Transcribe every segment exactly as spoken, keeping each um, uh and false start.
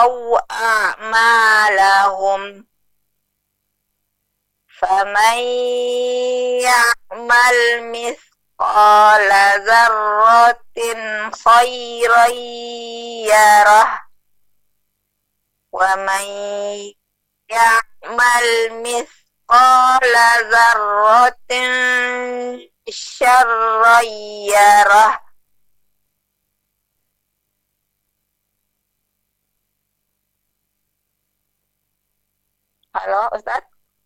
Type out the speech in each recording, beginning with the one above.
خسروا أعمالهم فمن يعمل مثقال ذرة خيرا يره ومن يعمل مثقال ذرة شرا يره. Halo Ustadz.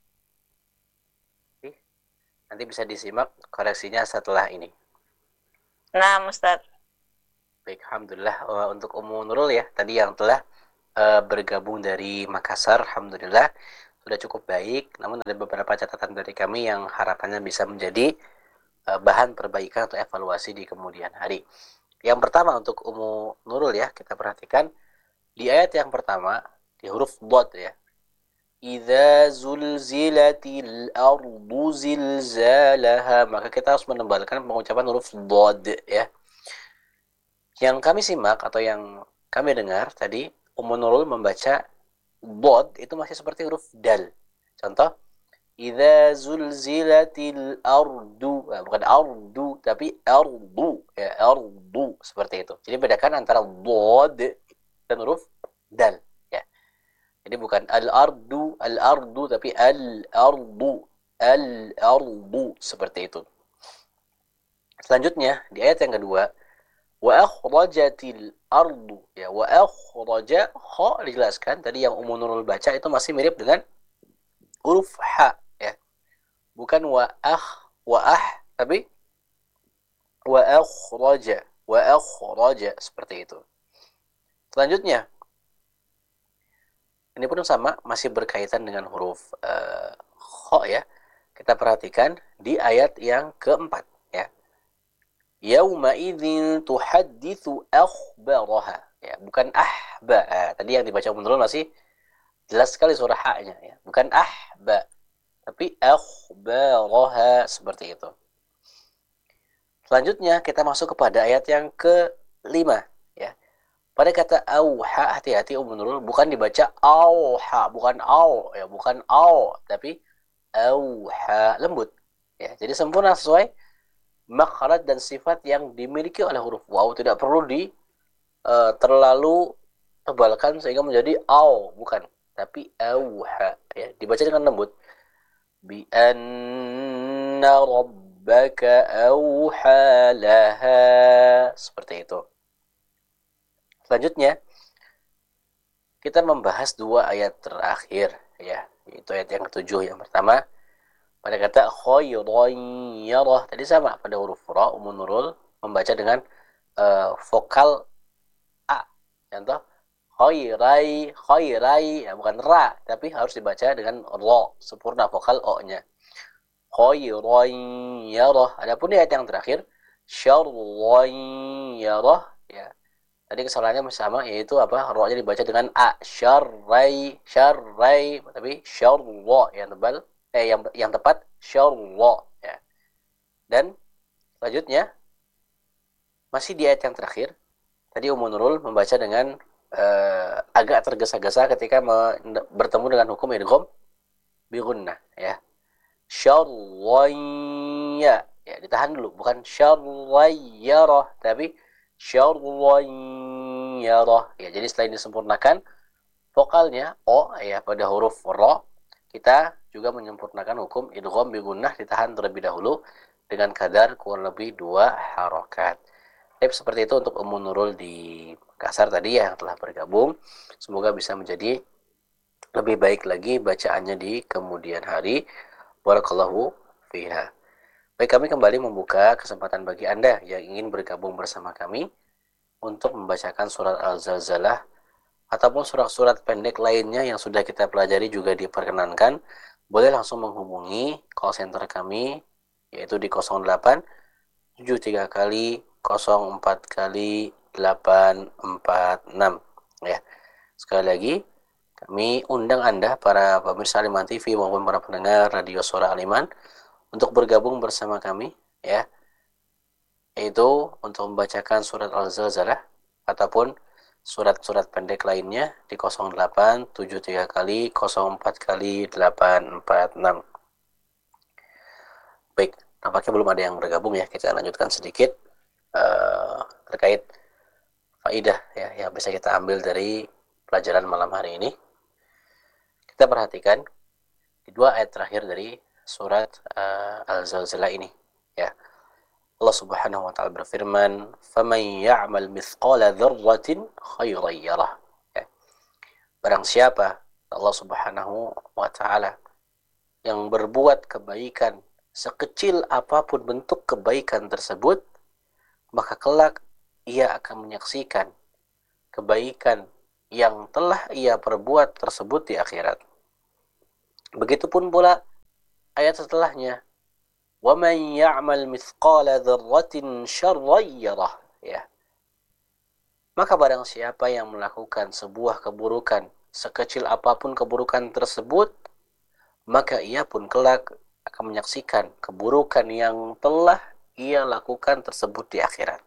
Nanti bisa disimak koreksinya setelah ini. Nah Ustadz. Baik, alhamdulillah uh, untuk Ummu Nurul ya, tadi yang telah uh, bergabung dari Makassar, alhamdulillah sudah cukup baik. Namun ada beberapa catatan dari kami yang harapannya bisa menjadi uh, bahan perbaikan atau evaluasi di kemudian hari. Yang pertama untuk Ummu Nurul ya, kita perhatikan di ayat yang pertama di huruf dhad ya. Idza zulzilatil ardu zilzalaha, maka kita harus menebalkan pengucapan huruf dhad ya. Yang kami simak atau yang kami dengar tadi Ummu Nurul membaca dhad itu masih seperti huruf dal. Contoh idza zulzilatil ardu, nah, bukan ardu tapi ardu ya, ardu seperti itu. Jadi bedakan antara dhad dan huruf dal. Jadi bukan al-ardu, al-ardu, tapi al-ardu, al-ardu, seperti itu. Selanjutnya, di ayat yang kedua, wa akhrajatil ardu, ya, wa akhraja, kha dijelaskan, tadi yang Ummu Nurul baca itu masih mirip dengan huruf ha, ya. Bukan wa akh, wa ah, tapi wa akhraja, wa akhraja, seperti itu. Selanjutnya, ini pun sama, masih berkaitan dengan huruf uh, kha ya. Kita perhatikan di ayat yang keempat ya. Yauma idzin tuhadditsu akhbaraha. Ya, bukan ahba. Eh, tadi yang dibaca menurun masih jelas sekali surah ha-nya ya. Bukan ahba, tapi akhbaraha, seperti itu. Selanjutnya kita masuk kepada ayat yang kelima ya. Pada kata auha, hati-hati Ummu Nurul, bukan dibaca auha, bukan au, ya, bukan au, tapi auha, lembut. Ya, jadi sempurna sesuai makhraj dan sifat yang dimiliki oleh huruf waw, tidak perlu di uh, terlalu tebalkan sehingga menjadi au, bukan, tapi auha, ya, dibaca dengan lembut. Bi anna rabbaka auha laha, seperti itu. Selanjutnya kita membahas dua ayat terakhir ya, yaitu ayat yang ketujuh. Yang pertama pada kata khairan yarah, tadi sama pada huruf ra, Ummu Nurul membaca dengan uh, vokal a. Contoh khairai, khairai, ya, bukan ra, tapi harus dibaca dengan ra, sempurna vokal o-nya. Khairan yarah. Adapun di ayat yang terakhir syarran yarah, ya, tadi kesalahannya sama, yaitu apa? Ra-nya dibaca dengan a, syarrai, syarrai, tapi syarra yang tebal, eh yang yang tepat syarra ya. Dan selanjutnya masih di ayat yang terakhir, tadi Ummu Nurul membaca dengan uh, agak tergesa-gesa ketika bertemu dengan hukum idgham bi gunnah ya. Syarran ya, ya, ditahan dulu, bukan syarrayyarah, tapi syarran yarah ya. Jadi selain disempurnakan vokalnya o ya pada huruf ra, kita juga menyempurnakan hukum idgham bi gunnah, ditahan terlebih dahulu dengan kadar kurang lebih dua harokat. Tips seperti itu untuk Ummu Nurul di Makassar tadi yang telah bergabung. Semoga bisa menjadi lebih baik lagi bacaannya di kemudian hari. Barakallahu fiha. Baik, kami kembali membuka kesempatan bagi Anda yang ingin bergabung bersama kami untuk membacakan surat Al-Zalzalah ataupun surat-surat pendek lainnya yang sudah kita pelajari juga diperkenankan. Boleh langsung menghubungi call center kami, yaitu di nol delapan tujuh tiga kali nol empat kali delapan empat enam ya. Sekali lagi kami undang Anda para pemirsa Al-Iman T V maupun para pendengar radio Suara Al-Iman untuk bergabung bersama kami ya, yaitu untuk membacakan surat Al-Zalzalah ataupun surat-surat pendek lainnya di nol delapan tujuh tiga kali, nol empat kali, delapan empat enam. Baik, nampaknya belum ada yang bergabung ya. Kita lanjutkan sedikit uh, terkait faidah ya yang bisa kita ambil dari pelajaran malam hari ini. Kita perhatikan di dua ayat terakhir dari surat uh, Al-Zalzalah ini ya. Allah Subhanahu wa taala berfirman, "Faman ya'mal mithqala dzarratin khairan yarah." Ya. Barang siapa Allah Subhanahu wa taala yang berbuat kebaikan sekecil apapun bentuk kebaikan tersebut, maka kelak ia akan menyaksikan kebaikan yang telah ia perbuat tersebut di akhirat. Begitupun pula ayat setelahnya, وَمَنْ يَعْمَلْ مِثْقَالَ ذَرَّةٍ شَرًّا يَرَهُ. Ya. Maka barang siapa yang melakukan sebuah keburukan, sekecil apapun keburukan tersebut, maka ia pun kelak akan menyaksikan keburukan yang telah ia lakukan tersebut di akhirat.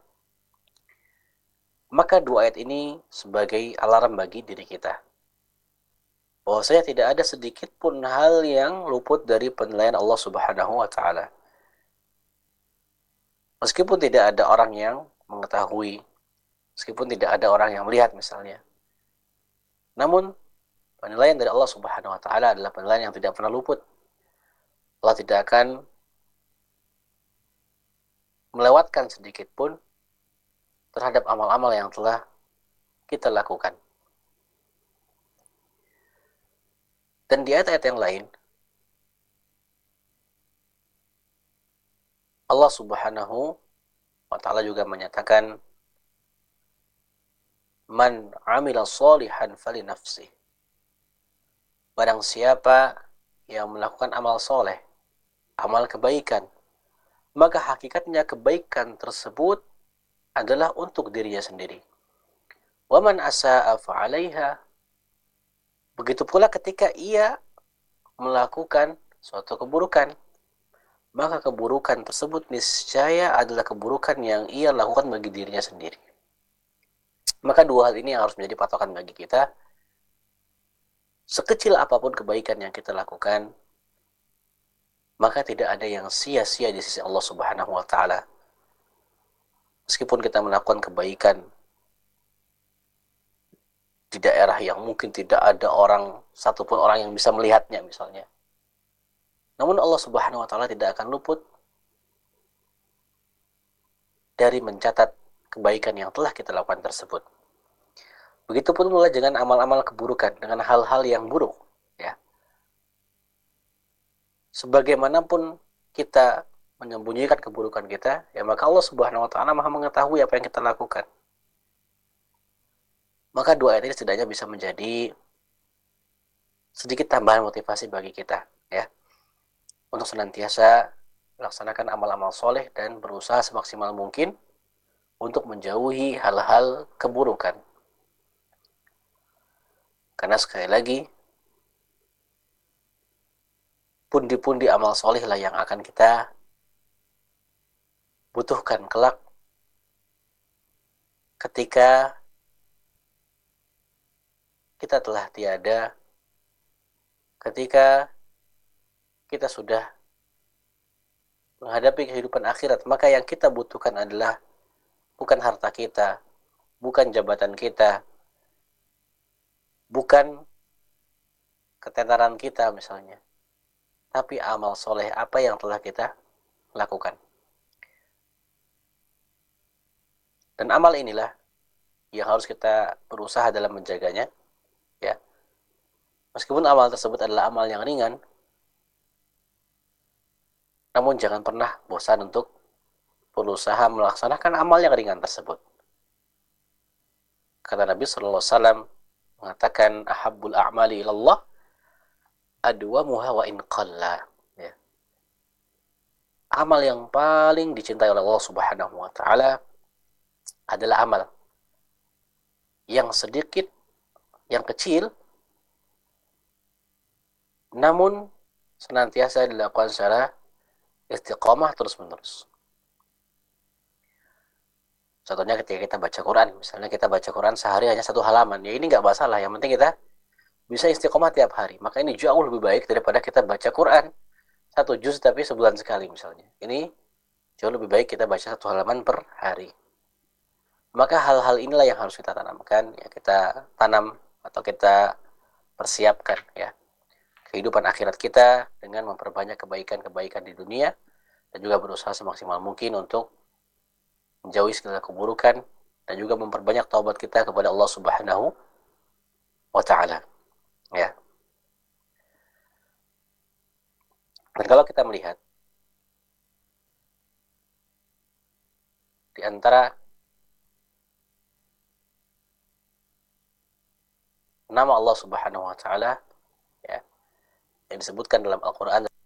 Maka dua ayat ini sebagai alarm bagi diri kita, bahwasanya tidak ada sedikit pun hal yang luput dari penilaian Allah Subhanahu wa taala. Meskipun tidak ada orang yang mengetahui, meskipun tidak ada orang yang melihat misalnya, namun penilaian dari Allah Subhanahu wa taala adalah penilaian yang tidak pernah luput. Allah tidak akan melewatkan sedikit pun terhadap amal-amal yang telah kita lakukan. Dan di ayat-ayat yang lain, Allah Subhanahu wa taala juga menyatakan, "Man 'amila shalihan falinafsih." Barang siapa yang melakukan amal soleh, amal kebaikan, maka hakikatnya kebaikan tersebut adalah untuk dirinya sendiri. Wa man asa'a fa'alaiha. Begitu pula ketika ia melakukan suatu keburukan, maka keburukan tersebut niscaya adalah keburukan yang ia lakukan bagi dirinya sendiri. Maka dua hal ini yang harus menjadi patokan bagi kita. Sekecil apapun kebaikan yang kita lakukan, maka tidak ada yang sia-sia di sisi Allah Subhanahu wa taala. Meskipun kita melakukan kebaikan di daerah yang mungkin tidak ada orang, satupun orang yang bisa melihatnya misalnya, namun Allah Subhanahu wa taala tidak akan luput dari mencatat kebaikan yang telah kita lakukan tersebut. Begitupun pula dengan amal-amal keburukan, dengan hal-hal yang buruk ya. Sebagaimanapun kita menyembunyikan keburukan kita, ya maka Allah Subhanahu wa taala Maha mengetahui apa yang kita lakukan. Maka dua ayat ini setidaknya bisa menjadi sedikit tambahan motivasi bagi kita ya, untuk senantiasa melaksanakan amal-amal soleh dan berusaha semaksimal mungkin untuk menjauhi hal-hal keburukan. Karena sekali lagi, pundi-pundi amal soleh lah yang akan kita butuhkan kelak ketika kita telah tiada, ketika kita sudah menghadapi kehidupan akhirat. Maka yang kita butuhkan adalah bukan harta kita, bukan jabatan kita, bukan ketenaran kita misalnya, tapi amal soleh apa yang telah kita lakukan. Dan amal inilah yang harus kita berusaha dalam menjaganya ya. Meskipun amal tersebut adalah amal yang ringan, namun jangan pernah bosan untuk berusaha melaksanakan amal yang ringan tersebut. Kata Nabi sallallahu alaihi wasallam mengatakan, ahabbul a'mali ilallah adwamuha wa in qalla ya. Amal yang paling dicintai oleh Allah Subhanahu wa taala adalah amal yang sedikit, yang kecil, namun senantiasa dilakukan secara istiqamah terus-menerus. Contohnya ketika kita baca Quran, misalnya kita baca Quran sehari hanya satu halaman, ya ini nggak masalah. Yang penting kita bisa istiqomah tiap hari. Maka ini jauh lebih baik daripada kita baca Quran satu juz tapi sebulan sekali misalnya. Ini jauh lebih baik kita baca satu halaman per hari. Maka hal-hal inilah yang harus kita tanamkan, ya kita tanam atau kita persiapkan ya kehidupan akhirat kita dengan memperbanyak kebaikan-kebaikan di dunia dan juga berusaha semaksimal mungkin untuk menjauhi segala keburukan dan juga memperbanyak taubat kita kepada Allah Subhanahu wa taala. Ya. Dan kalau kita melihat di antara nama Allah Subhanahu wa taala ya yang disebutkan dalam Al-Qur'an